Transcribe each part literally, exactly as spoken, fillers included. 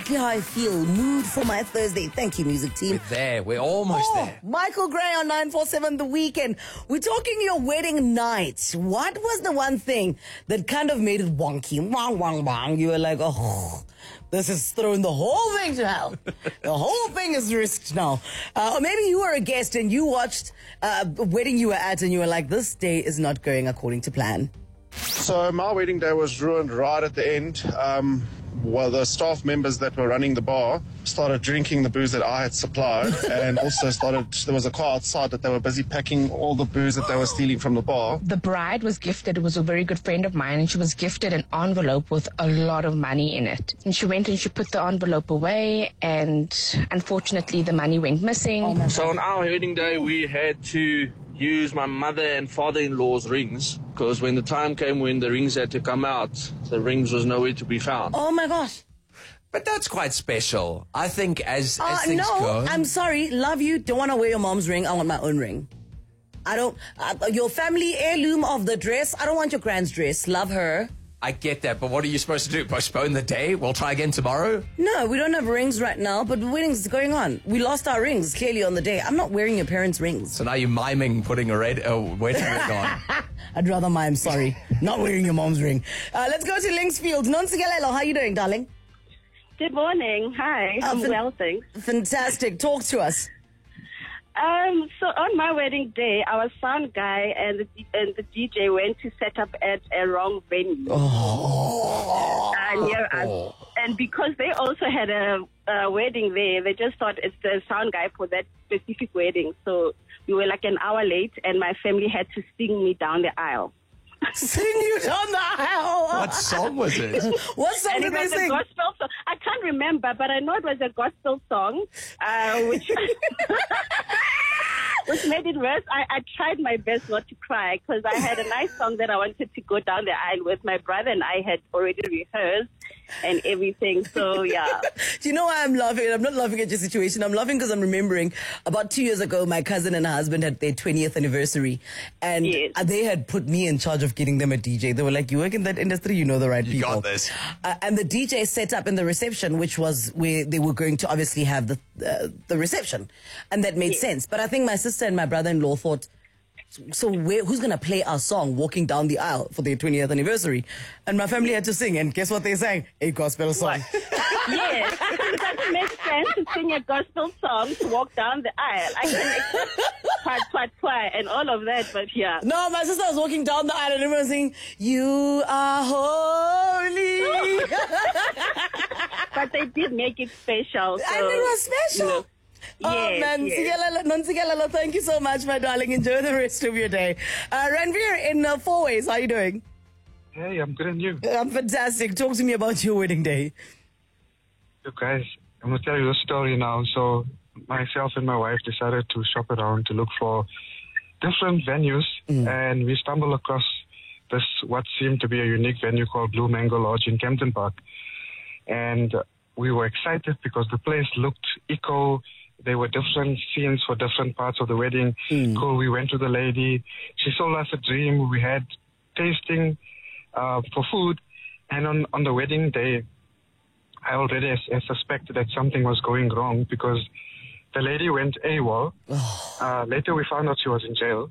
exactly how I feel. Mood for my Thursday. Thank you, music team. We're there. We're almost Oh, there. Michael Gray on nine four seven The Weekend. We're talking your wedding night. What was the one thing that kind of made it wonky? Wong, wong, wong. You were like, oh, this has thrown the whole thing to hell. The whole thing is risked now. Uh, or maybe you were a guest and you watched uh, a wedding you were at and you were like, this day is not going according to plan. So my wedding day was ruined right at the end. Um, well, the staff members that were running the bar started drinking the booze that I had supplied, and also started, there was a car outside that they were busy packing all the booze that they were stealing from the bar. The bride was gifted, it was a very good friend of mine, and she was gifted an envelope with a lot of money in it. And she went and she put the envelope away, and unfortunately the money went missing. Oh So on our wedding day, we had to use my mother and father-in-law's rings, because when the time came when the rings had to come out, the rings was nowhere to be found. Oh my gosh. But that's quite special. I think as, Uh, as things no, go... I'm sorry. Love you. Don't want to wear your mom's ring. I want my own ring. I don't... Uh, your family heirloom of the dress. I don't want your grand's dress. Love her. I get that, but what are you supposed to do? Postpone the day? We'll try again tomorrow? No, we don't have rings right now, but the wedding's going on. We lost our rings clearly on the day. I'm not wearing your parents' rings. So now you're miming putting a red uh, wedding ring on. I'd rather mime, sorry. Not wearing your mom's ring. Uh, let's go to Linksfield. Nonsigalelo, how are you doing, darling? Good morning. Hi. Uh, I'm fin- well, thanks. Fantastic. Talk to us. Um, so on my wedding day, our sound guy and the, and the D J went to set up at a wrong venue. Oh. And, yeah, and, and because they also had a, a wedding there, they just thought it's the sound guy for that specific wedding. So we were like an hour late, and my family had to sing me down the aisle. Sing you down the aisle. What song was it? What song And did it they was a sing? gospel song. I can't remember, but I know it was a gospel song, uh, which which made it worse. I, I tried my best not to cry because I had a nice song that I wanted to go down the aisle with. My brother and I had already rehearsed and everything. So, yeah. Do you know why I'm laughing? I'm not laughing at your situation. I'm laughing because I'm remembering about two years ago, my cousin and her husband had their twentieth anniversary. And Yes. they had put me in charge of getting them a D J. They were like, you work in that industry, you know the right You people. got this. Uh, and the D J set up in the reception, which was where they were going to obviously have the uh, the reception. And that made Yes. sense. But I think my sister and my brother-in-law thought, so where, who's going to play our song Walking Down the Aisle for their twentieth anniversary? And my family had to sing. And guess what they sang? A gospel song. Yes, it doesn't make sense to sing a gospel song to walk down the aisle. I can accept twat, twat, twat and all of that, but yeah. No, my sister was walking down the aisle and everyone was singing, you are holy. But they did make it special. So, And it was special. you know, Oh, yes, man. yes. Nonsigalelo, Nonsigalelo, thank you so much, my darling. Enjoy the rest of your day. Uh, Ranveer in uh, Four Ways, how are you doing? Hey, I'm good and you? I'm fantastic. Talk to me about your wedding day. Look, guys, I'm going to tell you the story now. So, myself and my wife decided to shop around to look for different venues, Mm. and we stumbled across this, what seemed to be a unique venue called Blue Mango Lodge in Kempton Park. And we were excited because the place looked eco. There were different scenes for different parts of the wedding. Mm. Cool. We went to the lady. She sold us a dream. We had tasting uh, for food. And on, on the wedding day, I already s- uh, suspected that something was going wrong because the lady went AWOL. Uh, later we found out she was in jail.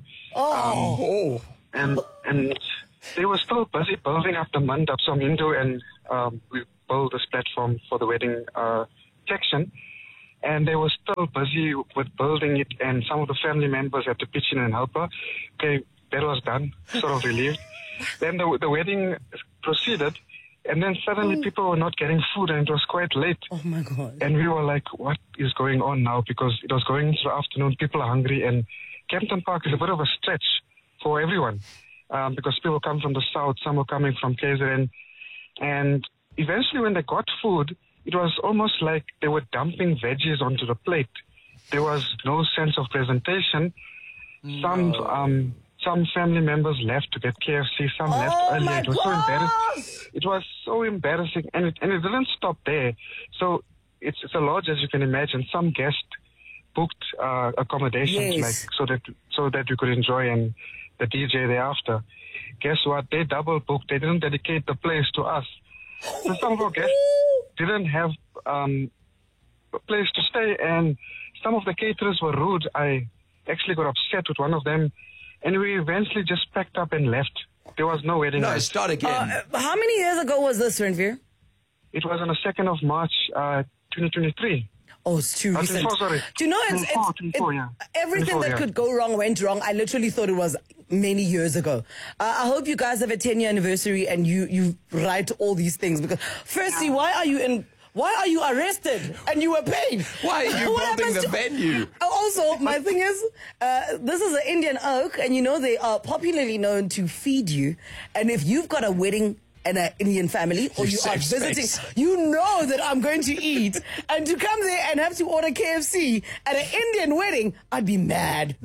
Oh. And and they were still busy building up the mandap. So I'm into and um, we built this platform for the wedding uh, section. And they were still busy with building it, and some of the family members had to pitch in and help her. Okay, that was done, sort of relieved. Then the, the wedding proceeded, and then suddenly people were not getting food, and it was quite late. Oh, my God. And we were like, what is going on now? Because it was going into the afternoon, people are hungry, and Kempton Park is a bit of a stretch for everyone um, because people come from the south, some were coming from K Z N. And eventually when they got food, it was almost like they were dumping veggies onto the plate. There was no sense of presentation. No. Some um, some family members left to get K F C, some oh left earlier. My it was gosh. so embarrassing. It was so embarrassing, and it, and it didn't stop there. So it's, it's a lodge, as you can imagine. Some guests booked uh, accommodations, Yes. like so that so that we could enjoy and the D J thereafter. Guess what? They double booked. They didn't dedicate the place to us. So some of our guests, didn't have um, a place to stay, and some of the caterers were rude. I actually got upset with one of them, and we eventually just packed up and left. There was no wedding No, night. start again. Uh, how many years ago was this, Renveer? It was on the second of March, uh, twenty twenty-three. Oh, it's too Uh, recent. twenty-four, sorry. Do you know, it's, twenty-four, it's, twenty-four, it- yeah. everything twenty-four, that yeah. could go wrong went wrong. I literally thought it was many years ago. Uh, I hope you guys have a ten-year anniversary and you, you write all these things. Because firstly, why are you in... Why are you arrested and you were paid? Why are you What building happens the to- venue? Also, my thing is, uh, this is an Indian oak, and you know they are popularly known to feed you. And if you've got a wedding in an Indian family, or You you are save visiting, space. you know that I'm going to eat. And to come there and have to order K F C at an Indian wedding, I'd be mad.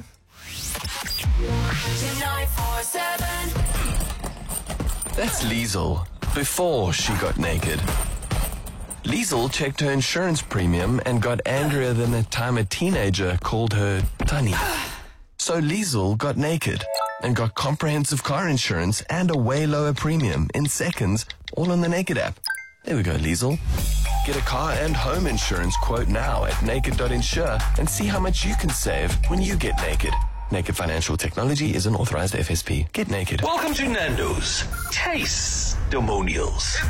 nine four seven. That's Liesel, before she got naked. Liesel checked her insurance premium and got angrier than the time a teenager called her Tunny. So Liesel got naked and got comprehensive car insurance and a way lower premium in seconds, all on the Naked app. There we go, Liesel. Get a car and home insurance quote now at naked dot insure and see how much you can save when you get naked. Naked Financial Technology is an authorized F S P. Get naked. Welcome to Nando's Taste-Demonials.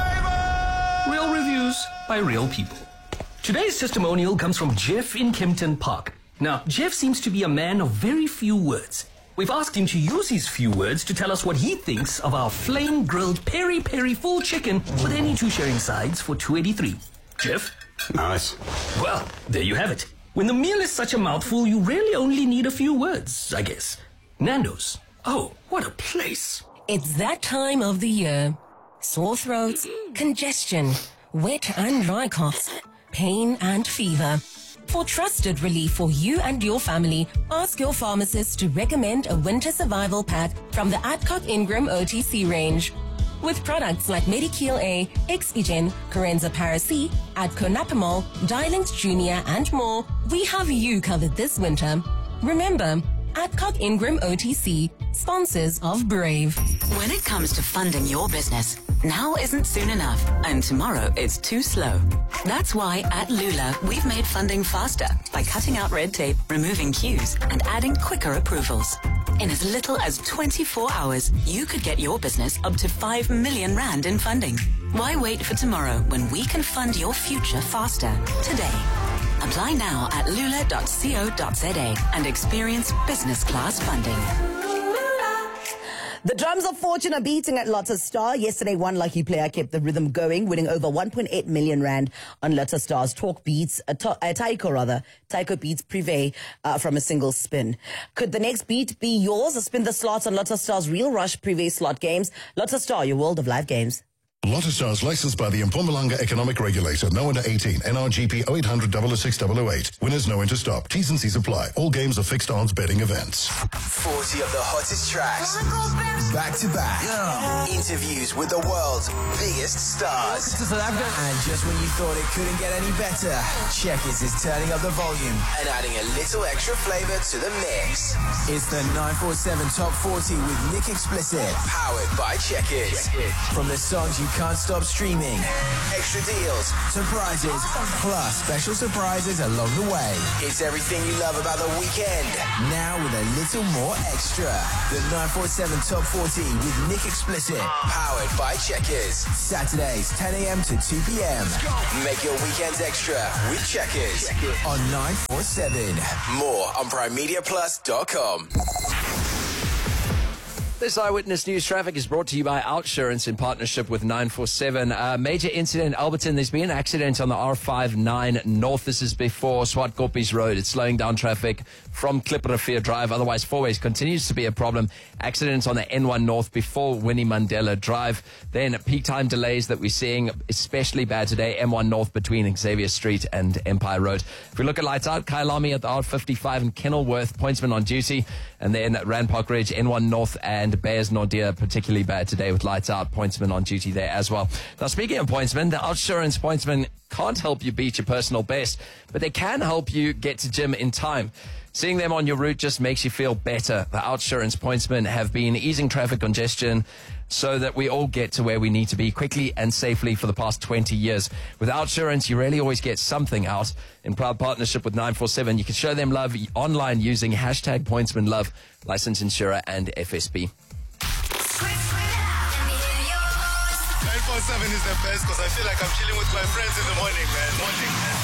Real reviews by real people. Today's testimonial comes from Jeff in Kempton Park. Now, Jeff seems to be a man of very few words. We've asked him to use his few words to tell us what he thinks of our flame-grilled peri-peri full chicken with any two sharing sides for two eighty-three. Jeff? Nice. Well, there you have it. When the meal is such a mouthful, you really only need a few words, I guess. Nando's. Oh, what a place. It's that time of the year. Sore throats, congestion, wet and dry coughs, pain and fever. For trusted relief for you and your family, ask your pharmacist to recommend a winter survival pack from the Adcock Ingram O T C range. With products like Medikeel A, Exigen, Corenza Paracy, Adconapamol, Dilinx Junior and more, we have you covered this winter. Remember, Adcock Ingram O T C, sponsors of Brave. When it comes to funding your business, now isn't soon enough, and tomorrow is too slow. That's why at Lula, we've made funding faster by cutting out red tape, removing queues, and adding quicker approvals. In as little as twenty-four hours, you could get your business up to five million rand in funding. Why wait for tomorrow when we can fund your future faster today? Apply now at lula dot co dot za and experience business class funding. The drums of fortune are beating at Lotto Star. Yesterday, one lucky player kept the rhythm going, winning over one point eight million rand on Lotto Star's Talk Beats, uh, to, uh, Taiko rather, Taiko Beats Privé uh, from a single spin. Could the next beat be yours? Spin the slots on Lotto Star's Real Rush Privé slot games. Lotto Star, your world of live games. Lotto Stars licensed by the Mpumalanga Economic Regulator. No under eighteen. N R G P oh eight hundred, oh oh six, oh oh eight. Winners know when to stop. T's and C's apply. All games are fixed odds betting events. forty of the hottest tracks. Back to back. Yeah. Interviews with the world's biggest stars. And just when you thought it couldn't get any better, Checkers is turning up the volume and adding a little extra flavor to the mix. It's the nine four seven Top forty with Nick Explicit. Powered by Checkers. From the songs you can't stop streaming, extra deals, surprises, plus special surprises along the way. It's everything you love about the weekend, now with a little more extra. The nine four seven Top forty with Nick Explicit, powered by Checkers. Saturdays, ten a.m. to two p.m. Make your weekends extra with Checkers on nine four seven. More on prime media plus dot com. This Eyewitness News Traffic is brought to you by Outsurance in partnership with nine four seven. Uh, major incident in Alberton. There's been an accident on the R fifty-nine North. This is before Swartkopies Road. It's slowing down traffic from Klippenrivier Drive. Otherwise, four ways continues to be a problem. Accidents on the N one North before Winnie Mandela Drive. Then peak time delays that we're seeing, especially bad today. M one North between Xavier Street and Empire Road. If we look at lights out, Kyalami at the R fifty-five and Kenilworth, pointsman on duty. And then Rand Park Ridge, N one North and Bears Nordia, particularly bad today with lights out, pointsman on duty there as well. Now, speaking of pointsmen, the Outsurance pointsman can't help you beat your personal best, but they can help you get to gym in time. Seeing them on your route just makes you feel better. The Outsurance pointsmen have been easing traffic congestion so that we all get to where we need to be quickly and safely for the past twenty years. With Outsurance, you really always get something out. In proud partnership with nine four seven, you can show them love online using hashtag PointsmanLove, licensed insurer and F S B. nine four seven is the best because I feel like I'm chilling with my friends in the morning, man. Morning, man.